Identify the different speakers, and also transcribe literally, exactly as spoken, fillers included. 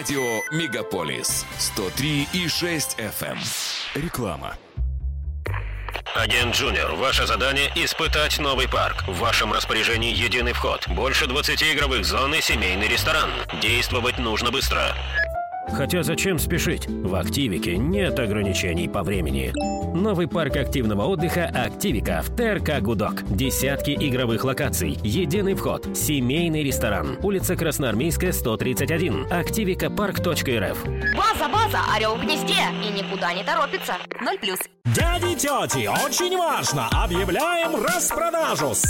Speaker 1: Радио Мегаполис сто три и шесть эф эм. Реклама.
Speaker 2: Агент Джуниор, ваше задание – испытать новый парк. В вашем распоряжении единый вход, больше двадцати игровых зон и семейный ресторан. Действовать нужно быстро.
Speaker 3: Хотя зачем спешить? В Активике нет ограничений по времени. Новый парк активного отдыха «Активика» в ТРК «Гудок». Десятки игровых локаций, единый вход, семейный ресторан. Улица Красноармейская, сто тридцать один. активика парк точка эр эф.
Speaker 4: База, база, орел в гнезде и никуда не торопится. Ноль плюс.
Speaker 5: Дяди, тети, очень важно! Объявляем распродажу!